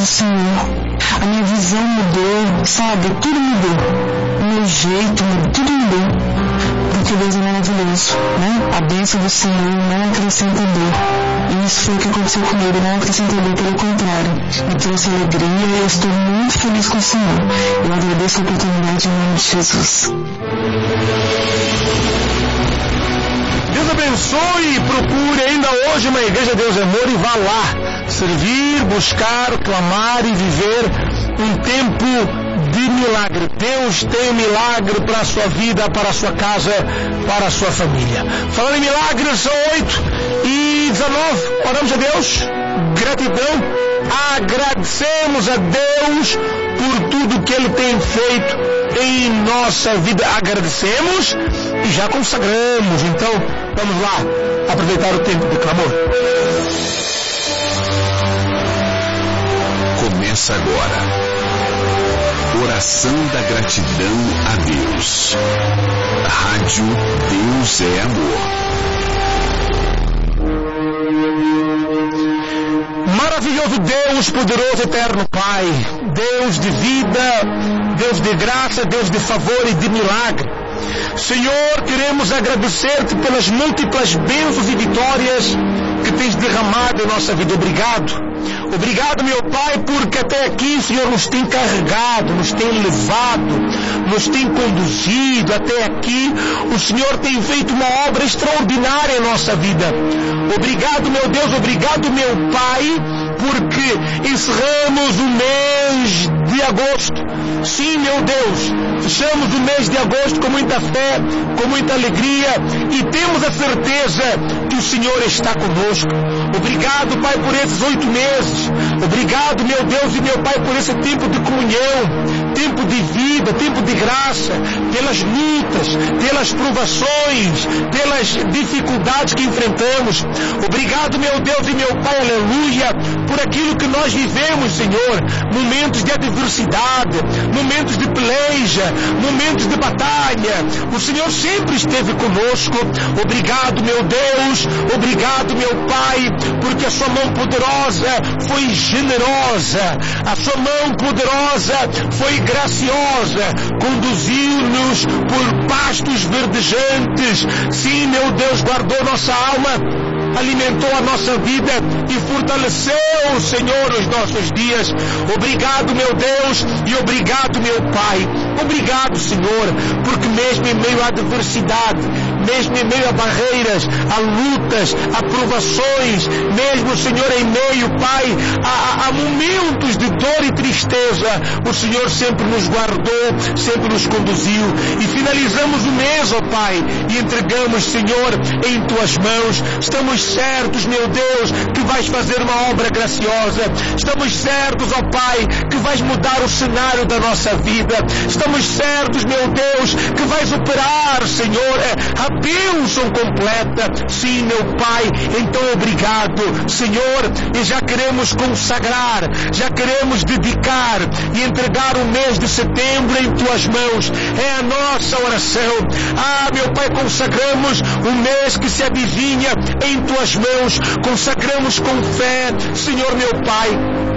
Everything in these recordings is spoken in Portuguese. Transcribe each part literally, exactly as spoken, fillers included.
do Senhor. A minha visão mudou, sabe? Tudo mudou. O meu jeito, tudo mudou. Porque Deus é maravilhoso, né? A bênção do Senhor não acrescenta dor. E isso foi o que aconteceu comigo, não acrescentou dor, pelo contrário. Me trouxe alegria e eu estou muito feliz com o Senhor. Eu agradeço a oportunidade em nome de Jesus. Deus abençoe e procure ainda hoje uma igreja Deus é Amor e vá lá servir, buscar, clamar e viver um tempo de milagre. Deus tem milagre para a sua vida, para a sua casa, para a sua família. Falando em milagres, são oito e dezenove. Oramos a Deus. Gratidão. Agradecemos a Deus por tudo que Ele tem feito em nossa vida. Agradecemos e já consagramos. Então, vamos lá aproveitar o tempo de clamor. Começa agora. Oração da gratidão a Deus. Rádio Deus é Amor. Maravilhoso Deus, poderoso eterno Pai, Deus de vida, Deus de graça, Deus de favor e de milagre. Senhor, queremos agradecer-te pelas múltiplas bênçãos e vitórias que tens derramado em nossa vida. Obrigado. Obrigado, meu Pai, porque até aqui, Senhor, nos tem carregado, nos tem levado, nos tem conduzido até aqui. O Senhor tem feito uma obra extraordinária em nossa vida. Obrigado, meu Deus, obrigado, meu Pai, porque encerramos o mês de agosto. Sim, meu Deus, fechamos o mês de agosto com muita fé, com muita alegria e temos a certeza que o Senhor está conosco. Obrigado, Pai, por esses oito meses. Obrigado, meu Deus e meu Pai, por esse tempo de comunhão, tempo de vida, tempo de graça, pelas lutas, pelas provações, pelas dificuldades que enfrentamos. Obrigado, meu Deus e meu Pai, aleluia, por aquilo que nós vivemos, Senhor, momentos de adversidade, momentos de peleja, momentos de batalha. O Senhor sempre esteve conosco. Obrigado, meu Deus, obrigado, meu Pai, porque a sua mão poderosa foi generosa, a sua mão poderosa foi graciosa, conduziu-nos por pastos verdejantes. Sim, meu Deus, guardou nossa alma, alimentou a nossa vida e fortaleceu, Senhor, os nossos dias. Obrigado, meu Deus, e obrigado, meu Pai. Obrigado, Senhor, porque mesmo em meio à adversidade, mesmo em meio a barreiras, a lutas, a provações, mesmo, Senhor, em meio, Pai, a, a momentos de dor e tristeza, o Senhor sempre nos guardou, sempre nos conduziu. E finalizamos o mês, ó Pai, e entregamos, Senhor, em Tuas mãos. Estamos certos, meu Deus, que vais fazer uma obra graciosa. Estamos certos, ó Pai, que vais mudar o cenário da nossa vida. Estamos certos, meu Deus, que vais operar, Senhor, a bênção completa. Sim, meu Pai, então obrigado, Senhor, e já queremos consagrar, já queremos dedicar e entregar o mês de setembro em Tuas mãos. É a nossa oração. Ah, meu Pai, consagramos o mês que se adivinha em Tuas mãos, consagramos com fé, Senhor, meu Pai,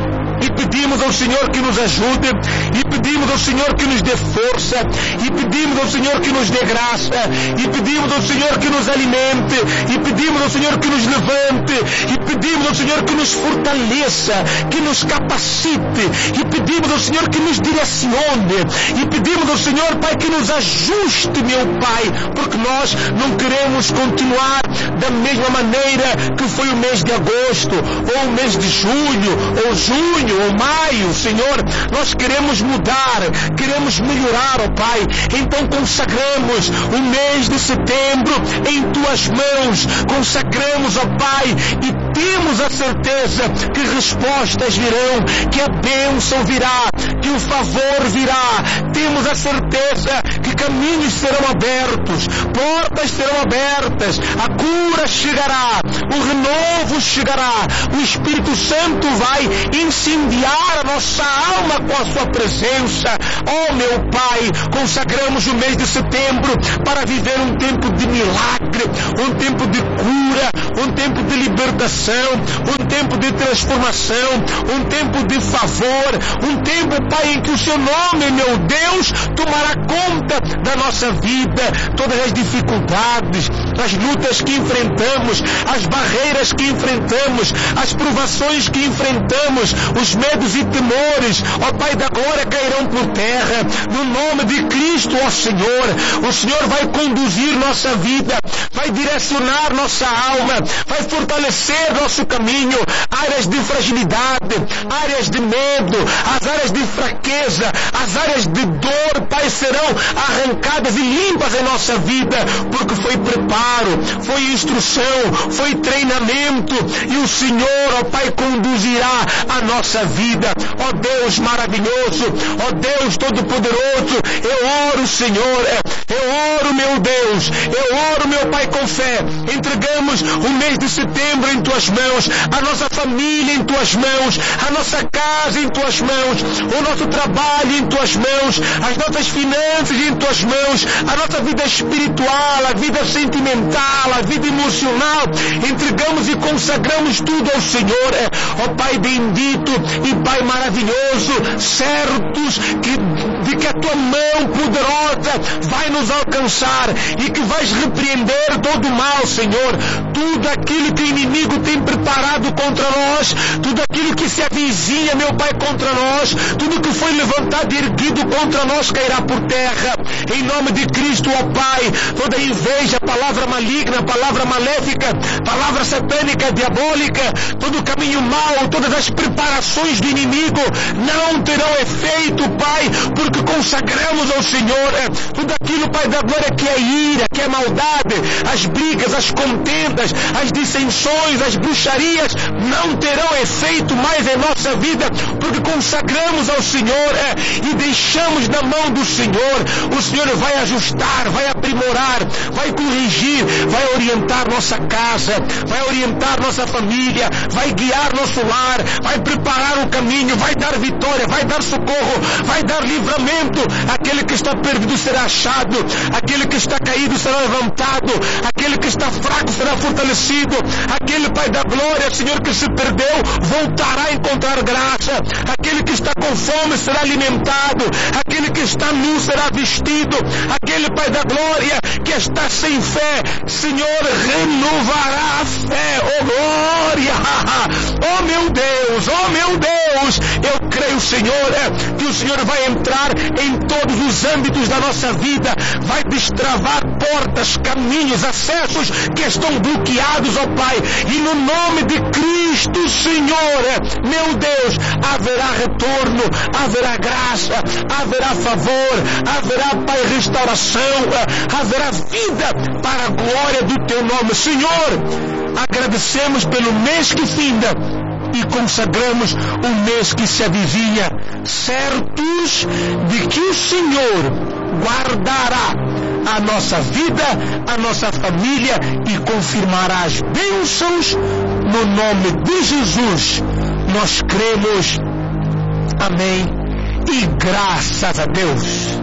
e pedimos ao Senhor que nos ajude, e pedimos ao Senhor que nos dê força, e pedimos ao Senhor que nos dê graça, e pedimos ao Senhor que nos alimente, e pedimos ao Senhor que nos levante, e pedimos ao Senhor que nos fortaleça, que nos capacite, e pedimos ao Senhor que nos direcione, e pedimos ao Senhor, Pai, que nos ajuste, meu Pai, porque nós não queremos continuar da mesma maneira que foi o mês de agosto, ou o mês de julho, ou junho, ou maio, Senhor. Nós queremos mudar, queremos melhorar, ó Pai. Então consagramos o mês de setembro em Tuas mãos, consagramos, ó Pai, e temos a certeza que respostas virão, que a bênção virá, que o favor virá. Temos a certeza que caminhos serão abertos, portas serão abertas, a cura chegará, o renovo chegará, o Espírito Santo vai incendiar a nossa alma com a sua presença. Oh meu Pai, consagramos o mês de setembro para viver um tempo de milagre, um tempo de cura, um tempo de libertação, um tempo de transformação, um tempo de favor, um tempo, Pai, em que o seu nome, meu Deus, tomará conta da nossa vida. Todas as dificuldades, as lutas que enfrentamos, as barreiras que enfrentamos, as provações que enfrentamos, os medos e temores, ó Pai da glória, cairão por terra. No nome de Cristo, ó Senhor, o Senhor vai conduzir nossa vida, vai direcionar nossa alma, vai fortalecer nosso caminho. Áreas de fragilidade, áreas de medo, as áreas de fraqueza, as áreas de dor, Pai, serão arrancadas e limpas em nossa vida, porque foi preparo, foi instrução, foi treinamento, e o Senhor, ó Pai, conduzirá a nossa vida. Ó Deus maravilhoso, ó Deus todo-poderoso, eu oro, Senhor, eu oro, meu Deus, eu oro, meu Pai, com fé. Entregamos o mês de setembro em Tuas mãos, a nossa família em Tuas mãos, a nossa casa em Tuas mãos, o nosso trabalho em Tuas mãos, as nossas finanças em Tuas mãos, a nossa vida espiritual, a vida sentimental, a vida emocional. Entregamos e consagramos tudo ao Senhor. Ó Pai bendito e Pai maravilhoso, certos que, de que a Tua mão poderosa vai nos alcançar e que vais repreender todo o mal, Senhor. Tudo aquilo que o inimigo tem preparado contra nós, tudo aquilo que se avizinha, meu Pai, contra nós, tudo que foi levantado e erguido contra nós cairá por terra. Em nome de Cristo, ó Pai, toda inveja, palavra maligna, palavra maléfica, palavra satânica, diabólica, todo caminho mau, todas as preparações do inimigo não terão efeito, Pai, porque consagramos ao Senhor tudo aquilo, Pai da glória, que é ira, que é maldade, as brigas, as contendas, as dissensões, as bruxarias não terão efeito mais em nossa vida, porque consagramos ao Senhor e deixamos na mão do Senhor. O Senhor vai ajustar, vai aprimorar, vai corrigir, vai orientar nossa casa, vai orientar nossa família, vai guiar nosso lar, vai preparar o caminho, vai dar vitória, vai dar socorro, vai dar livramento. Aquele que está perdido será achado, aquele que está caído será levantado, aquele que está fraco será fortalecido, aquele, Pai da glória, Senhor, que se perdeu voltará a encontrar graça, aquele que está com fome será alimentado, aquele que está nu será vestido, aquele, Pai da glória, que está sem fé, Senhor, renovará a fé. Oh glória, oh meu Deus, oh meu Deus, eu creio, Senhor, que o Senhor vai entrar em todos os âmbitos da nossa vida, vai destravar portas, caminhos, acessos que estão bloqueados, ó Pai, e no nome de Cristo, Senhor, meu Deus, haverá retorno, haverá graça, haverá favor, haverá, Pai, restauração, haverá vida para a glória do Teu nome. Senhor, agradecemos pelo mês que finda e consagramos o mês que se avizinha, certos de que o Senhor guardará a nossa vida, a nossa família e confirmará as bênçãos no nome de Jesus. Nós cremos. Amém. E graças a Deus.